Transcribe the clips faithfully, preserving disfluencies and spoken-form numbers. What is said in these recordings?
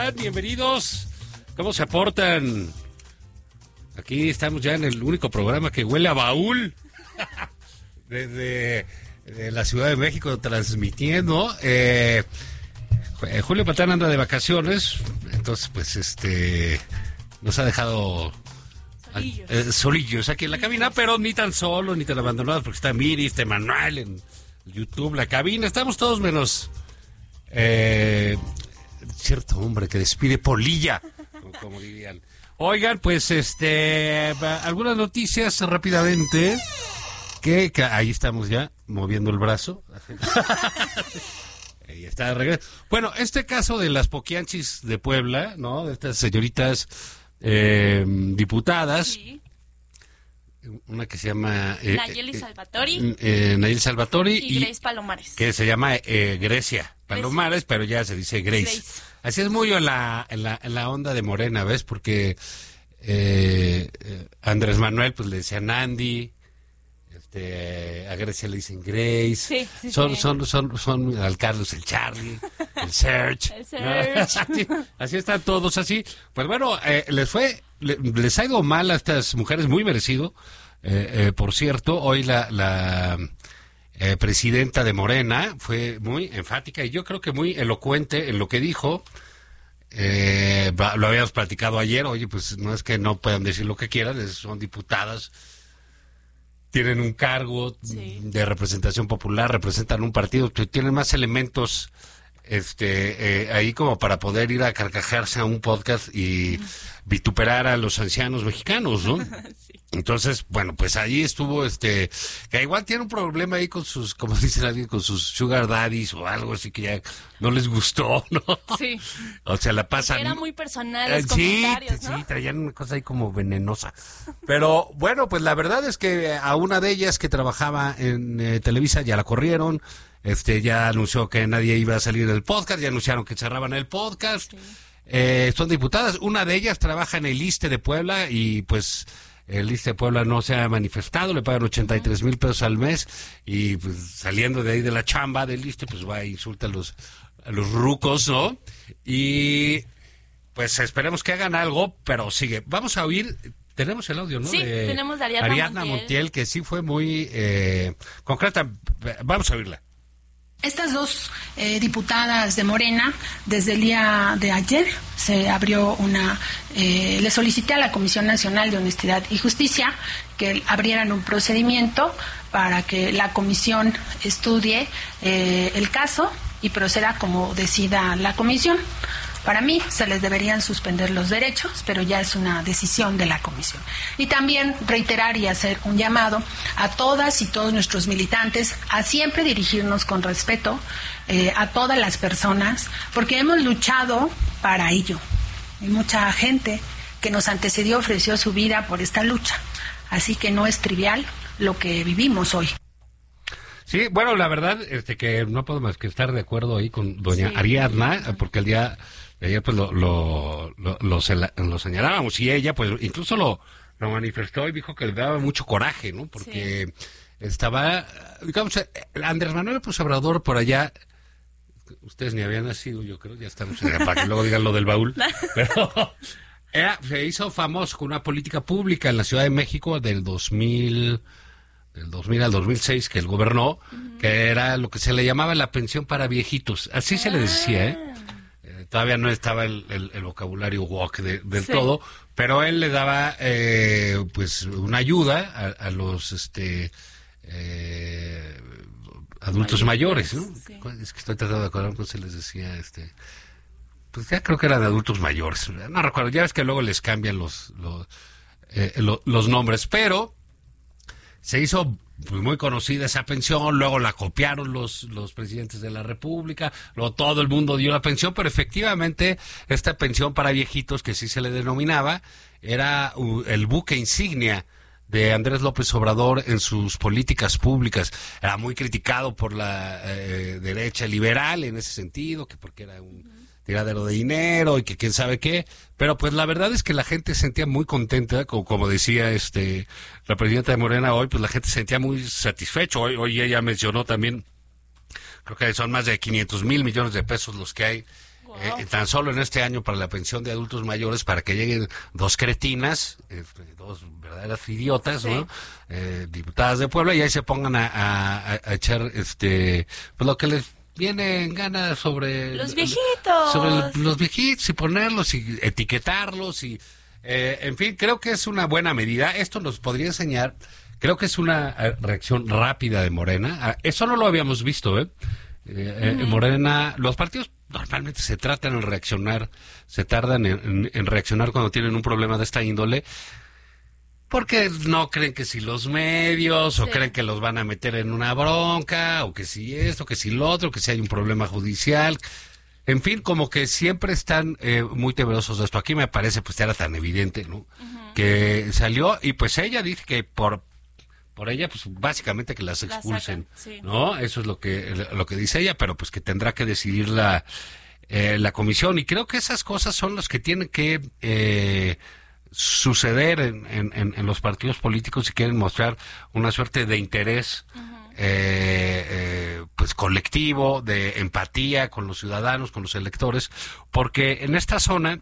están? Bienvenidos. ¿Cómo se portan? Aquí estamos ya en el único programa que huele a baúl. Desde de la Ciudad de México transmitiendo. Eh, Julio Patán anda de vacaciones. Entonces, pues, este... nos ha dejado... Solillos. Eh, solillos aquí en la cabina, pero ni tan solo, ni tan abandonados, porque está Miri, está Manuel en YouTube, la cabina. Estamos todos menos... Eh, cierto hombre que despide polilla, como, como dirían. Oigan, pues este algunas noticias rápidamente. Que, que ahí estamos ya moviendo el brazo. Ahí está de regreso. Bueno, este caso de las poquianchis de Puebla, ¿no? De estas señoritas eh, diputadas. Sí. Una que se llama... Eh, Nayeli Salvatori. Eh, eh, Nayeli Salvatori. Y, y Grace Palomares. Que se llama eh, Grecia Palomares, Grecia. Pero ya se dice Grace. Grace. Así es muy en la, en la, en la onda de Morena, ¿ves? Porque eh, eh, Andrés Manuel, pues le decía Nandi, este, a Grecia le dicen Grace. Sí, sí, son, sí. Son, son, son, son al Carlos el Charlie, el Serge. El Serge. Así, así están todos así. Pues bueno, eh, les fue... les ha ido mal a estas mujeres, muy merecido. Eh, eh, por cierto, hoy la, la eh, presidenta de Morena fue muy enfática y yo creo que muy elocuente en lo que dijo. Eh, lo habíamos platicado ayer. Oye, pues no es que no puedan decir lo que quieran, son diputadas, tienen un cargo sí. de representación popular, representan un partido, tienen más elementos este eh, ahí como para poder ir a carcajarse a un podcast y vituperar a los ancianos mexicanos, ¿no? Sí. Entonces, bueno, pues ahí estuvo, este, que igual tiene un problema ahí con sus, como dicen alguien, con sus sugar daddies o algo así que ya no les gustó, ¿no? Sí. O sea, la pasan... Era muy personal los eh, comentarios, sí, ¿no? Sí, traían una cosa ahí como venenosa. Pero, bueno, pues la verdad es que a una de ellas que trabajaba en eh, Televisa ya la corrieron. Este, ya anunció que nadie iba a salir del podcast, ya anunciaron que cerraban el podcast. Sí. Eh, son diputadas, una de ellas trabaja en el I S S S T E de Puebla y pues el I S S S T E de Puebla no se ha manifestado, le pagan ochenta y tres mil pesos al mes y pues saliendo de ahí de la chamba del I S S S T E, pues va e insulta a los, a los rucos, ¿no? Y pues esperemos que hagan algo, pero sigue. Vamos a oír... Tenemos el audio, ¿no? Sí, de tenemos de Ariadna, Ariadna Montiel. Montiel, que sí fue muy eh, concreta. Vamos a oírla. Estas dos eh, diputadas de Morena, desde el día de ayer se abrió una, eh, le solicité a la Comisión Nacional de Honestidad y Justicia que abrieran un procedimiento para que la comisión estudie eh, el caso y proceda como decida la comisión. Para mí se les deberían suspender los derechos, pero ya es una decisión de la comisión. Y también reiterar y hacer un llamado a todas y todos nuestros militantes a siempre dirigirnos con respeto eh, a todas las personas, porque hemos luchado para ello. Hay mucha gente que nos antecedió, ofreció su vida por esta lucha. Así que no es trivial lo que vivimos hoy. Sí, bueno, la verdad este que no puedo más que estar de acuerdo ahí con doña sí. Ariadna, porque el día... Ayer pues lo, lo, lo, lo, lo señalábamos y ella pues incluso lo, lo manifestó y dijo que le daba mucho coraje, ¿no? Porque sí. estaba, digamos, Andrés Manuel pues Obrador por allá, ustedes ni habían nacido, yo creo, ya estamos, para que luego digan lo del baúl, pero era, se hizo famoso con una política pública en la Ciudad de México del dos mil, del dos mil al dos mil seis que él gobernó, uh-huh. que era lo que se le llamaba la pensión para viejitos, así ah. se le decía, ¿eh? Todavía no estaba el, el, el vocabulario woke de, del sí. todo, pero él le daba eh, pues una ayuda a, a los este eh, adultos mayores, ¿no? Sí. Es que estoy tratando de acordar cómo se les decía, este pues ya creo que eran adultos mayores, no recuerdo, ya ves que luego les cambian los los, eh, lo, los nombres, pero se hizo pues muy conocida esa pensión, luego la copiaron los los presidentes de la República, luego todo el mundo dio la pensión, pero efectivamente esta pensión para viejitos, que sí se le denominaba, era uh, el buque insignia de Andrés López Obrador en sus políticas públicas. Era muy criticado por la eh, derecha liberal en ese sentido, que porque era un tiradero de dinero y que quién sabe qué, pero pues la verdad es que la gente se sentía muy contenta, como, como decía este la presidenta de Morena hoy, pues la gente se sentía muy satisfecho. Hoy, hoy ella mencionó también, creo que son más de quinientos mil millones de pesos los que hay wow. Wow. Eh, tan solo en este año para la pensión de adultos mayores, para que lleguen dos cretinas, este, dos verdaderas idiotas, Sí. ¿no? Eh, diputadas de Puebla, y ahí se pongan a, a, a echar este pues lo que les viene en gana sobre Los viejitos. sobre el- los viejitos, y ponerlos y etiquetarlos y eh, en fin, creo que es una buena medida. Esto nos podría enseñar, creo que es una eh, reacción rápida de Morena. Ah, eso no lo habíamos visto, ¿eh? Eh, eh, Morena, los partidos normalmente se tratan en reaccionar, se tardan en, en- en reaccionar cuando tienen un problema de esta índole, porque no creen que si los medios, o Sí. creen que los van a meter en una bronca, o que si esto, que si lo otro, que si hay un problema judicial. En fin, como que siempre están eh, muy temerosos de esto. Aquí me parece, pues, era tan evidente, ¿no? Que salió, y pues ella dice que por por ella, pues básicamente que las La expulsen, sacan, sí. ¿no? Eso es lo que lo que dice ella, pero pues que tendrá que decidir la eh, la comisión, y creo que esas cosas son las que tienen que eh, suceder en, en, en, en los partidos políticos si quieren mostrar una suerte de interés eh, eh, pues colectivo, de empatía con los ciudadanos, con los electores, porque en esta zona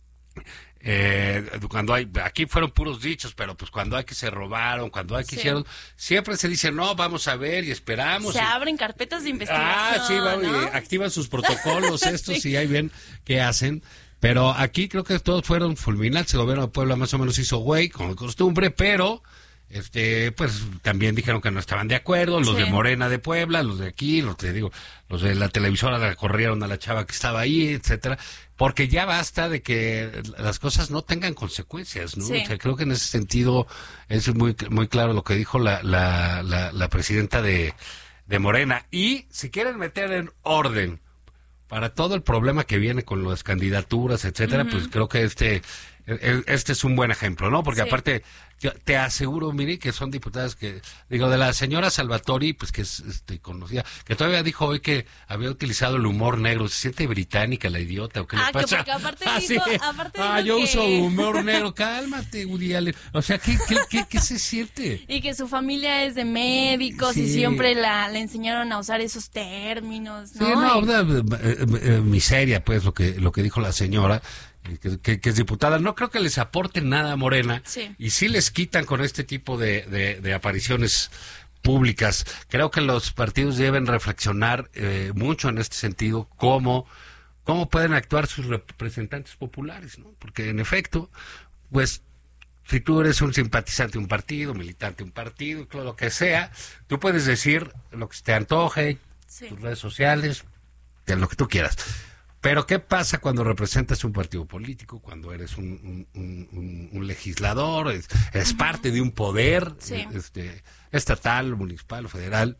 eh, cuando hay, aquí fueron puros dichos, pero pues cuando hay que se robaron, cuando hay que Sí. hicieron, siempre se dice, no, vamos a ver y esperamos. Se y- abren carpetas de investigación. Ah, sí, vamos, ¿no? y activan sus protocolos estos Sí. y ahí ven qué hacen. Pero aquí creo que todos fueron fulminantes. El gobierno de Puebla más o menos hizo güey, como de costumbre, pero este pues también dijeron que no estaban de acuerdo, los Sí. de Morena de Puebla, los de aquí, los te digo, los de la televisora la corrieron a la chava que estaba ahí, etcétera, porque ya basta de que las cosas no tengan consecuencias, ¿no? Sí. O sea, creo que en ese sentido es muy muy claro lo que dijo la la la, la presidenta de de Morena. Y si quieren meter en orden para todo el problema que viene con las candidaturas, etcétera, pues creo que este e- este es un buen ejemplo, ¿no? Porque Sí. aparte, yo te aseguro, Miri, que son diputadas que, digo, de la señora Salvatori, pues que es este, conocida, que todavía dijo hoy que había utilizado el humor negro. ¿Se siente británica la idiota o qué Ah, le que pasa? porque aparte Ah, dijo- sí. aparte Ah, dijo yo que- uso humor negro. Cálmate, Woody Allen. O sea, ¿qué, qué, qué, qué se siente? Y que su familia es de médicos y Sí. siempre la, le enseñaron a usar esos términos, ¿no? Sí, no, Y- una, eh, eh, eh, miseria, pues, lo que lo que dijo la señora, eh, que, que- que es diputada. No creo que les aporten nada a Morena, Sí. y sí les quitan con este tipo de, de, de apariciones públicas. Creo que los partidos deben reflexionar eh, mucho en este sentido, cómo, cómo pueden actuar sus representantes populares, ¿no? Porque, en efecto, pues, si tú eres un simpatizante de un partido, militante de un partido, lo que sea, tú puedes decir lo que se te antoje, Sí. tus redes sociales, de lo que tú quieras. Pero ¿qué pasa cuando representas un partido político, cuando eres un, un- un- un- un legislador, es, es parte de un poder Sí. este, estatal, municipal o federal?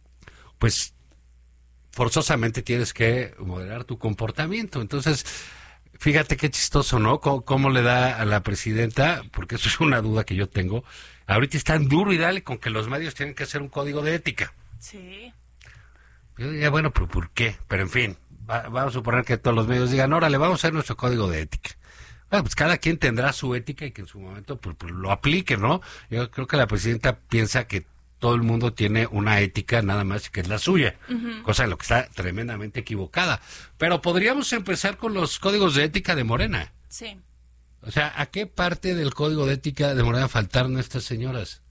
Pues forzosamente tienes que moderar tu comportamiento. Entonces, fíjate qué chistoso, ¿no? ¿Cómo, cómo le da a la presidenta? Porque eso es una duda que yo tengo. Ahorita es tan duro y dale con que los medios tienen que hacer un código de ética. Sí. Yo diría, bueno, pero ¿por qué? Pero en fin, va- vamos a suponer que todos los medios digan, órale, vamos a hacer nuestro código de ética. Bueno, pues cada quien tendrá su ética y que en su momento pues, pues, lo aplique, ¿no? Yo creo que la presidenta piensa que todo el mundo tiene una ética nada más que es la suya, cosa en lo que está tremendamente equivocada. Pero podríamos empezar con los códigos de ética de Morena. Sí. O sea, ¿a qué parte del código de ética de Morena faltaron estas señoras?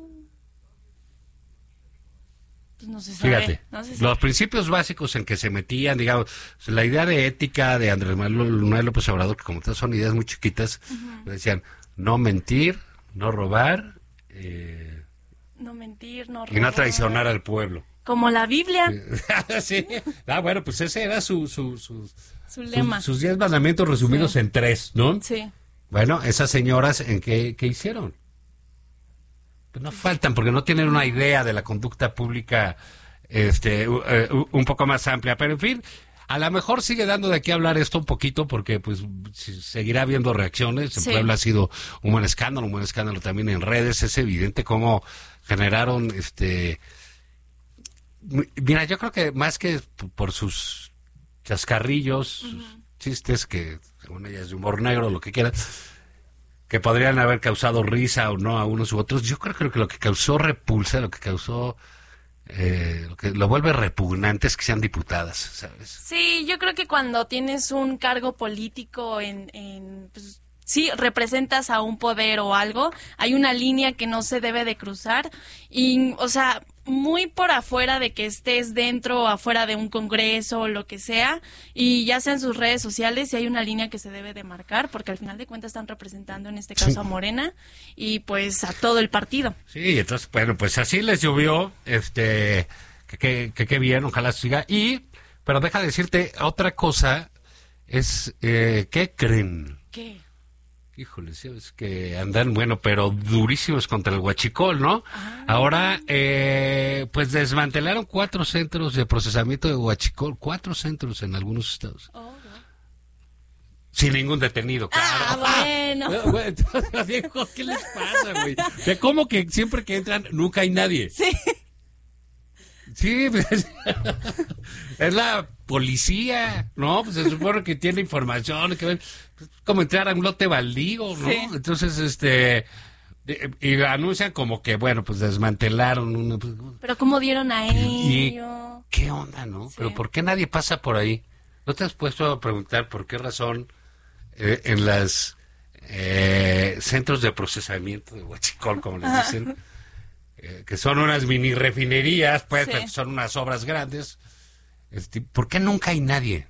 Pues no se sabe. Fíjate, No se sabe. los principios básicos en que se metían, digamos, la idea de ética de Andrés Manuel López Obrador, que como todas son ideas muy chiquitas, decían no mentir, no robar eh, No mentir, no y no robar. traicionar al pueblo. Como la Biblia, Sí. Ah, bueno, pues ese era su, su, su- su sus- lema. sus diez mandamientos resumidos Sí. en tres, ¿no? Sí. Bueno, esas señoras, ¿en qué, qué hicieron? Pues no faltan, porque no tienen una idea de la conducta pública este, u- eh, u- un poco más amplia. Pero en fin, a lo mejor sigue dando de qué hablar esto un poquito, porque pues si- seguirá habiendo reacciones. En Sí. Puebla ha sido un buen escándalo, un buen escándalo también en redes. Es evidente cómo generaron este... Mira, yo creo que más que p- por sus chascarrillos, sus chistes, que según ella es de humor negro, lo que quieras, que podrían haber causado risa o no a unos u otros, yo creo que lo que causó repulsa, lo que causó eh, lo que lo vuelve repugnante es que sean diputadas, ¿sabes? Sí, yo creo que cuando tienes un cargo político en, en pues, sí, representas a un poder o algo, hay una línea que no se debe de cruzar y, o sea, muy por afuera de que estés dentro o afuera de un congreso o lo que sea, y ya sea en sus redes sociales, y hay una línea que se debe de marcar, porque al final de cuentas están representando en este caso Sí. a Morena y pues a todo el partido. Sí, entonces, bueno, pues así les llovió, este, que que, que, que bien, ojalá siga. Y, pero deja de decirte otra cosa, es, eh, ¿qué creen? ¿Qué? Híjole, sí, es que andan, bueno, pero durísimos contra el huachicol, ¿no? Ah. Ahora, eh, pues desmantelaron cuatro centros de procesamiento de huachicol, cuatro centros en algunos estados. Oh, no. Sin ningún detenido, claro. Ah, bueno. Güey, entonces, viejo, ¿qué les pasa, güey? O sea, ¿cómo que siempre que entran nunca hay nadie? Sí. Sí, pues, es la policía, ¿no? Pues se supone que tiene información, que ven, pues, como entrar a un lote baldío, ¿no? Sí. Entonces, este, de- y anuncian como que, bueno, pues desmantelaron una, pues, Pero ¿cómo dieron a y ello? ¿qué onda, no? Sí. Pero ¿por qué nadie pasa por ahí? ¿No te has puesto a preguntar por qué razón eh, en las eh, centros de procesamiento de huachicol, como les dicen, eh, que son unas mini refinerías, pues, Sí. pero son unas obras grandes, este, ¿por qué nunca hay nadie?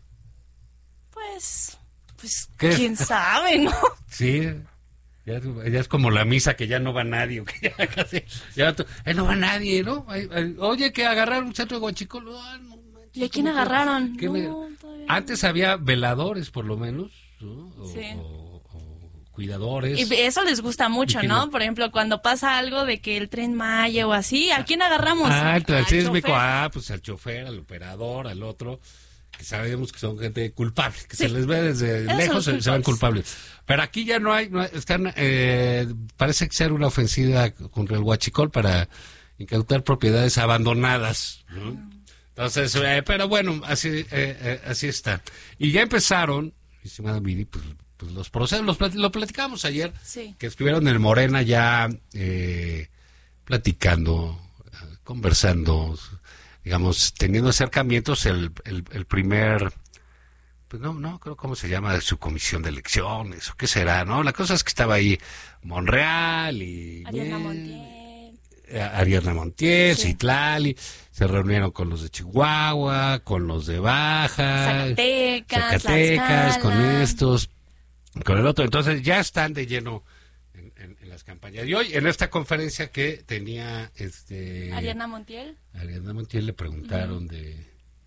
Pues, pues, ¿Qué? quién sabe, ¿no? Sí, ya, ya es como la misa que ya no va nadie, que ya casi, ya to- eh, no va nadie, ¿no? Ay, ay, oye, que agarraron un centro de huachicol, ah, no manches, ¿Y a quién ¿cómo que- agarraron? qué No, me- todavía no. Antes había veladores, por lo menos, ¿no? O, Sí. o- o cuidadores. Y eso les gusta mucho, ¿Y quién ¿no? no? Por ejemplo, cuando pasa algo de que el Tren Maya o así, ¿a quién agarramos? Ah, el Al transísmico, chofer. ah, pues al chofer, al operador, al otro, que sabemos que son gente culpable, que Sí. se les ve desde Esos lejos, son se, se ven culpables. Pero aquí ya no hay, no hay- están, eh, parece que ser una ofensiva contra el huachicol para incautar propiedades abandonadas, ¿no? Entonces, eh, pero bueno, así, eh, eh, así está. Y ya empezaron, estimada Miri, pues, pues los procesos, los plat- lo platicamos ayer, Sí. que estuvieron en Morena ya eh, platicando, eh, conversando, digamos, teniendo acercamientos, el, el, el primer, pues no, no, creo cómo se llama, su comisión de elecciones, o qué será, ¿no? La cosa es que estaba ahí Monreal y... Ariana eh, Montiel. eh, Ariadna Montiel, Sí. Citlali, se reunieron con los de Chihuahua, con los de Baja, Zacatecas, Zacatecas, con Tlaxcala. estos, con el otro. Entonces ya están de lleno en, en- en las campañas. Y hoy, en esta conferencia que tenía este Ariana Montiel. Ariadna Montiel, le preguntaron de,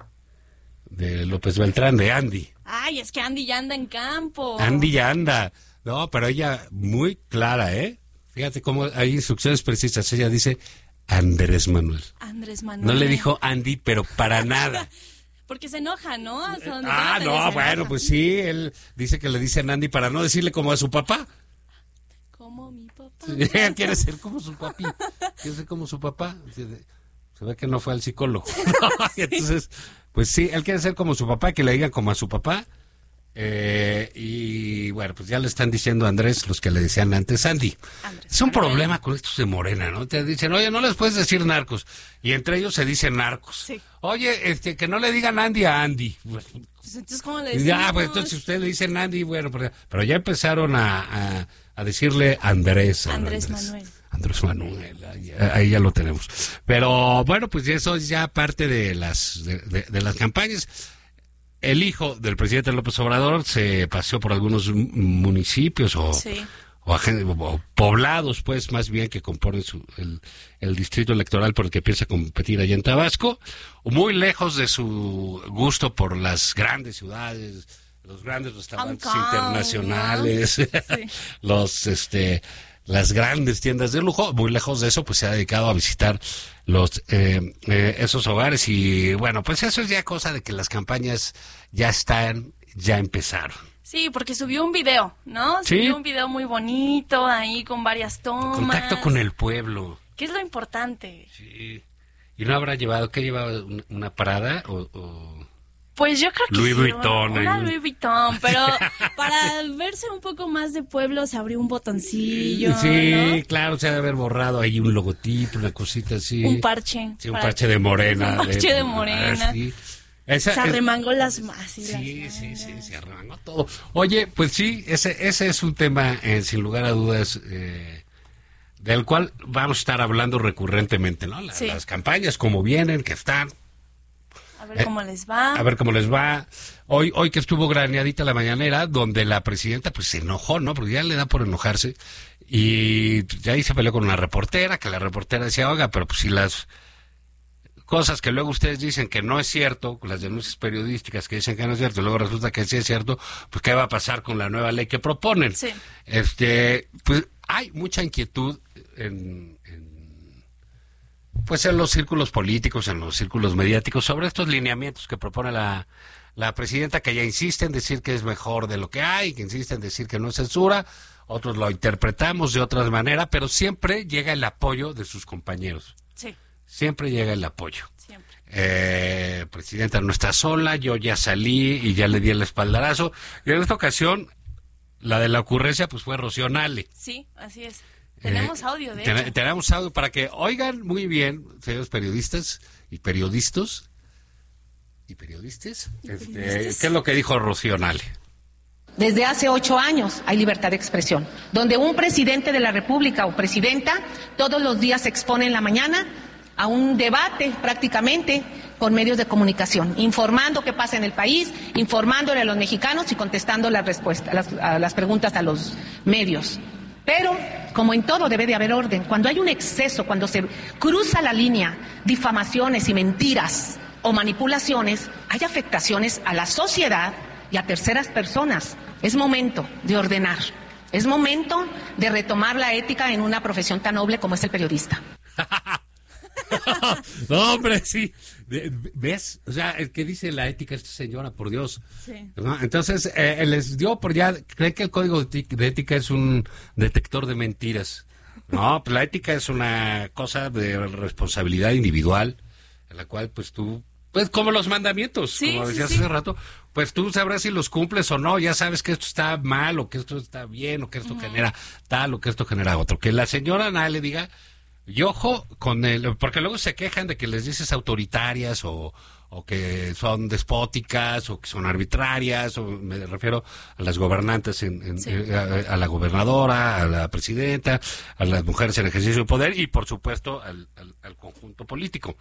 de López Beltrán, de Andy. Ay, es que Andy ya anda en campo. Andy ya anda. No, pero ella muy clara, ¿eh? Fíjate cómo hay instrucciones precisas. Ella dice Andrés Manuel. Andrés Manuel. No le dijo Andy, pero para nada. Porque se enoja, ¿no? Hasta donde Ah, tengo entendido, no, se bueno, enoja. pues sí, él dice que le dicen Andy para no decirle como a su papá. Como mi papá. Ella quiere ser como su papi, quiere ser como su papá. Se ve que no fue al psicólogo. Y entonces, pues sí, él quiere ser como su papá, que le digan como a su papá. Eh, y bueno, pues ya le están diciendo a Andrés los que le decían antes Andy. Andrés Es un Manuel. problema con estos de Morena, ¿no? Te dicen, oye, no les puedes decir narcos. Y entre ellos se dicen narcos. Sí. Oye, este, que no le digan Andy a Andy. Pues entonces, ¿cómo le Y decimos? ya, pues entonces usted le dice Andy, bueno, pero, pero ya empezaron a, a, a decirle Andrés. a Andrés Manuel. Andrés Manuel, ahí, ahí ya lo tenemos. Pero bueno, pues eso es ya parte de las, de, de- de las campañas. El hijo del presidente López Obrador se paseó por algunos m- municipios o, Sí. o, agen- o poblados, pues, más bien, que componen su, el, el distrito electoral por el que piensa competir allá en Tabasco, muy lejos de su gusto por las grandes ciudades, los grandes restaurantes Hong Kong, internacionales, ¿no? Sí. los, este, las grandes tiendas de lujo. Muy lejos de eso, pues se ha dedicado a visitar los eh, eh, esos hogares. Y bueno, pues eso es ya cosa de que las campañas ya están, ya empezaron. Sí, porque subió un video, ¿no? Sí. Subió un video muy bonito ahí con varias tomas. Contacto con el pueblo. ¿Qué es lo importante? Sí. ¿Y no habrá llevado, qué llevaba, una, una parada o, o, Pues yo creo que Louis sí, Vuitton, una ¿eh? Louis Vuitton, pero para verse un poco más de pueblo se abrió un botoncillo, Sí, ¿no? claro, se ha de haber borrado ahí un logotipo, una cosita así. Un parche. Sí, un para- parche de morena. Un parche de morena. Ah, sí. Esa, Se es- arremangó las más. y Sí, las sí, sí, mangas. se arremangó todo. Oye, pues sí, ese, ese es un tema, eh, sin lugar a dudas, eh, del cual vamos a estar hablando recurrentemente, ¿no? La- Sí. Las campañas, cómo vienen, que están, A ver Eh, cómo les va. a ver cómo les va. Hoy, hoy que estuvo graneadita la mañanera, donde la presidenta pues se enojó, ¿no? Porque ya le da por enojarse. Y ya ahí se peleó con una reportera, que la reportera decía, oiga, pero pues si las cosas que luego ustedes dicen que no es cierto, las denuncias periodísticas que dicen que no es cierto, y luego resulta que sí es cierto, pues ¿qué va a pasar con la nueva ley que proponen? Sí. Este, pues hay mucha inquietud en, en pues en los círculos políticos, en los círculos mediáticos, sobre estos lineamientos que propone la, la presidenta, que ya insiste en decir que es mejor de lo que hay, que insiste en decir que no es censura, otros lo interpretamos de otra manera, pero siempre llega el apoyo de sus compañeros, Sí, siempre llega el apoyo. siempre. Eh, presidenta no está sola, yo ya salí y ya le di el espaldarazo, y en esta ocasión, la de la ocurrencia, pues fue Rocío Nale. Sí, así es. Tenemos Eh, audio, de ten- hecho. Tenemos audio para que oigan muy bien, señores periodistas y periodistas y periodistas, este, periodistas. ¿qué es lo que dijo Rocío Nale? Desde hace ocho años hay libertad de expresión, donde un presidente de la República o presidenta todos los días se expone en la mañana a un debate prácticamente con medios de comunicación, informando qué pasa en el país, informándole a los mexicanos y contestando las respuestas, las, a las preguntas a los medios. Pero, como en todo, debe de haber orden. Cuando hay un exceso, cuando se cruza la línea, difamaciones y mentiras o manipulaciones, hay afectaciones a la sociedad y a terceras personas. Es momento de ordenar. Es momento de retomar la ética en una profesión tan noble como es el periodista. No, hombre, sí. De- ¿Ves? O sea, el que dice la ética esta señora, por Dios. Sí. ¿No? Entonces, eh, les dio por ya, creen que el código de ética- de ética es un detector de mentiras. No, pues la ética es una cosa de responsabilidad individual, en la cual pues tú, pues como los mandamientos, Sí, como sí, decías sí. hace rato, pues tú sabrás si los cumples o no, ya sabes que esto está mal o que esto está bien o que esto genera tal o que esto genera otro. Que la señora nada le diga, y ojo con el, porque luego se quejan de que les dices autoritarias o, o que son despóticas o que son arbitrarias, o me refiero a las gobernantes, en, en- Sí. eh, a, a la gobernadora, a la presidenta, a las mujeres en ejercicio de poder y por supuesto al, al- al conjunto político.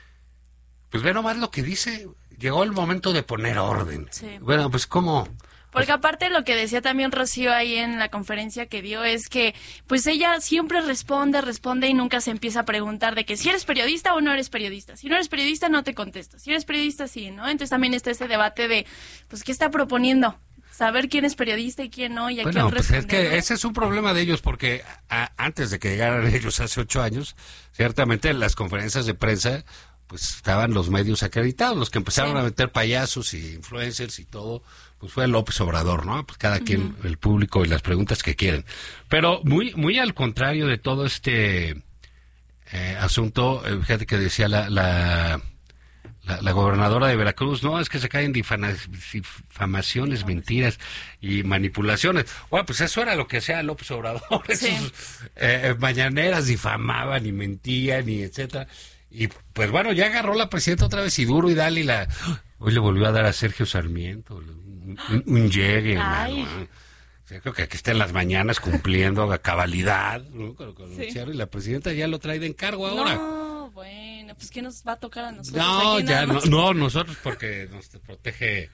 Pues ve nomás lo que dice, llegó el momento de poner orden. Sí. Bueno, pues cómo... Porque aparte lo que decía también Rocío ahí en la conferencia que dio es que pues ella siempre responde, responde y nunca se empieza a preguntar de que si eres periodista o no eres periodista. Si no eres periodista no te contesto. Si eres periodista sí, ¿no? Entonces también está ese debate de pues qué está proponiendo. Saber quién es periodista y quién no y a Bueno, quién pues responder. es que ese es un problema de ellos porque a- antes de que llegaran ellos hace ocho años, ciertamente en las conferencias de prensa pues estaban los medios acreditados, los que empezaron Sí. a meter payasos y influencers y todo, pues fue López Obrador, ¿no? Pues cada quien, el público y las preguntas que quieren. Pero muy muy al contrario de todo este eh, asunto, eh, fíjate que decía la, la La, la gobernadora de Veracruz, no, es que se caen difana- difamaciones, mentiras y manipulaciones. Bueno, pues eso era lo que hacía López Obrador. Sí. Sus eh, mañaneras difamaban y mentían y etcétera. Y pues bueno, ya agarró la presidenta otra vez y duro y dale y la... Hoy le volvió a dar a Sergio Sarmiento un, un, un llegue, Ay. hermano. ¿eh? O sea, creo que aquí está en las mañanas cumpliendo a cabalidad, ¿no? Con- con el Sí. cierre, y la presidenta ya lo trae de encargo ahora. No, bueno, pues ¿qué nos va a tocar a nosotros? No, Aquí ya nada no, más. no, nosotros porque nos protege,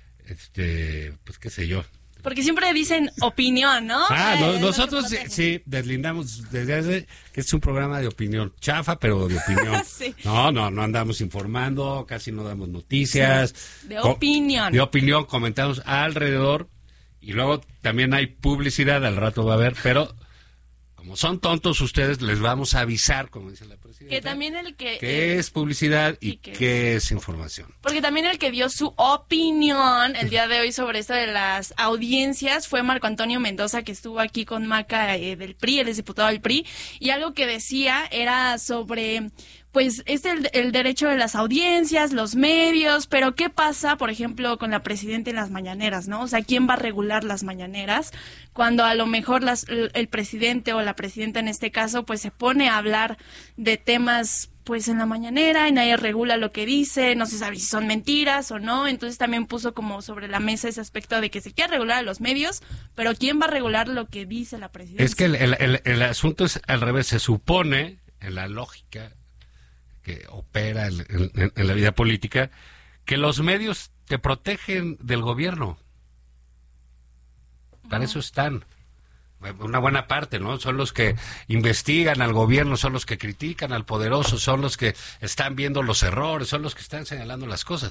este, pues qué sé yo. Porque siempre dicen opinión, ¿no? Ah, Eh, no- es lo que nosotros sí, protege. sí, deslindamos desde hace que es un programa de opinión, chafa, pero de opinión. Sí. No, no, no andamos informando, casi no damos noticias. de Co- opinión. De opinión, comentamos alrededor y luego también hay publicidad, al rato va a haber, pero como son tontos ustedes, les vamos a avisar, como dice la presidenta. Que también el que... ¿Qué eh, es publicidad y, y qué qué es información? Porque también el que dio su opinión el día de hoy sobre esto de las audiencias fue Marco Antonio Mendoza, que estuvo aquí con Maca eh, del P R I, él es diputado del P R I, y algo que decía era sobre pues es el, el derecho de las audiencias, los medios, pero ¿qué pasa, por ejemplo, con la presidenta en las mañaneras, ¿no? O sea, ¿quién va a regular las mañaneras cuando a lo mejor las, el presidente o la presidenta en este caso, pues se pone a hablar de temas pues en la mañanera y nadie regula lo que dice, no se sabe si son mentiras o no, entonces también puso como sobre la mesa ese aspecto de que se quiere regular a los medios, pero ¿quién va a regular lo que dice la presidenta? Es que el, el, el, el asunto es al revés, se supone, en la lógica que opera en, en, en la vida política, que los medios te protegen del gobierno. Para eso están. Una buena parte, ¿no? Son los que investigan al gobierno, son los que critican al poderoso, son los que están viendo los errores, son los que están señalando las cosas.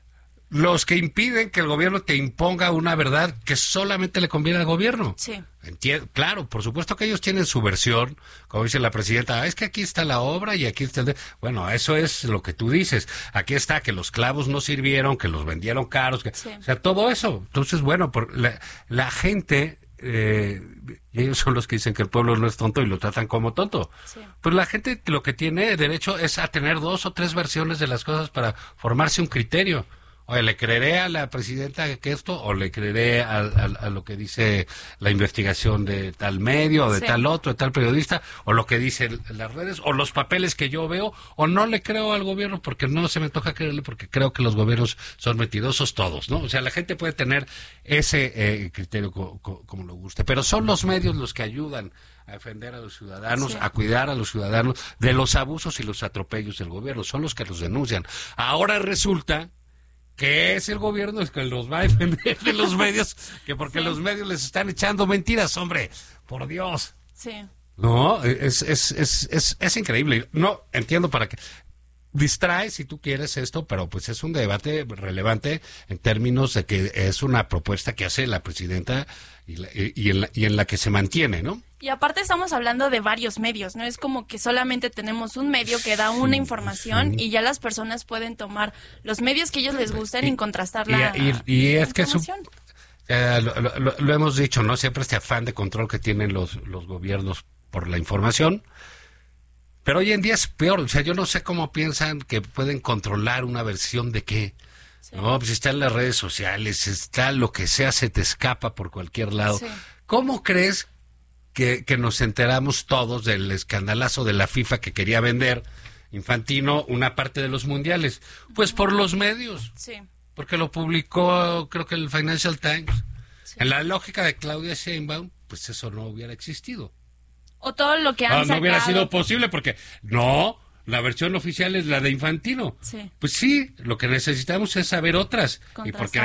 Los que impiden que el gobierno te imponga una verdad que solamente le conviene al gobierno. Sí. Entiendo, claro, por supuesto que ellos tienen su versión, como dice la presidenta, ah, es que aquí está la obra y aquí está el... De... Bueno, eso es lo que tú dices. Aquí está que los clavos no sirvieron, que los vendieron caros, que... Sí. O sea, todo eso. Entonces, bueno, por la, la gente... Eh, ellos son los que dicen que el pueblo no es tonto y lo tratan como tonto. Sí. Pues la gente lo que tiene derecho es a tener dos o tres versiones de las cosas para formarse un criterio. Oye, ¿le creeré a la presidenta que esto o le creeré a, a, a lo que dice la investigación de tal medio o de sí. tal otro, de tal periodista, o lo que dicen las redes, o los papeles que yo veo, o no le creo al gobierno porque no se me toca creerle porque creo que los gobiernos son mentirosos todos, ¿no? O sea, la gente puede tener ese eh, criterio co, co, como lo guste, pero son los medios los que ayudan a defender a los ciudadanos, sí. a cuidar a los ciudadanos de los abusos y los atropellos del gobierno, son los que los denuncian. Ahora resulta que es el gobierno el que los va a defender de los medios, que porque sí. los medios les están echando mentiras, hombre, por Dios. Sí. No, es, es, es, es, es increíble. No, entiendo para qué. Distrae si tú quieres esto, pero pues es un debate relevante en términos de que es una propuesta que hace la presidenta y, la, y, y, en, la, y en la que se mantiene, ¿no? Y aparte estamos hablando de varios medios, no es como que solamente tenemos un medio que da una información sí. y ya las personas pueden tomar los medios que ellos les gusten y, y contrastar la, y, y, y es la que su, eh, lo, lo, lo hemos dicho, ¿no? Siempre este afán de control que tienen los, los gobiernos por la información. Pero hoy en día es peor, o sea, yo no sé cómo piensan que pueden controlar una versión de qué. Sí. No, pues están las redes sociales, está lo que sea, se te escapa por cualquier lado. Sí. ¿Cómo crees que, que nos enteramos todos del escandalazo de la FIFA que quería vender Infantino una parte de los mundiales? Pues por los medios. Sí. Porque lo publicó, creo que el Financial Times. Sí. En la lógica de Claudia Sheinbaum, pues eso no hubiera existido. O todo lo que han no, sacado. No hubiera sido posible porque, no, la versión oficial es la de Infantino. Sí. Pues sí, lo que necesitamos es saber otras. Y porque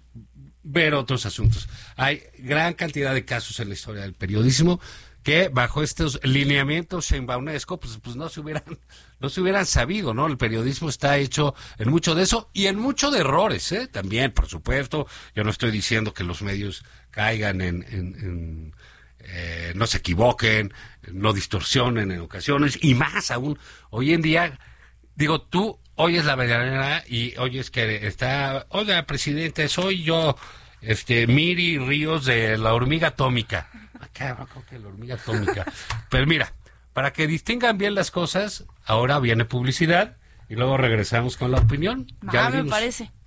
ver otros asuntos. Hay gran cantidad de casos en la historia del periodismo que bajo estos lineamientos sheinbaunescos, pues, pues no se hubieran, no se hubieran sabido, ¿no? El periodismo está hecho en mucho de eso y en mucho de errores, ¿eh? También, por supuesto. Yo no estoy diciendo que los medios caigan en, en, en Eh, no se equivoquen, no distorsionen en ocasiones, y más aún, hoy en día, digo, tú oyes la mañanera y oyes que está, oiga, presidente, soy yo, este, Miri Ríos de la hormiga atómica. Ah, cabrón, ¿cómo que la hormiga atómica? Pero mira, para que distingan bien las cosas, ahora viene publicidad y luego regresamos con la opinión. Ah, me parece.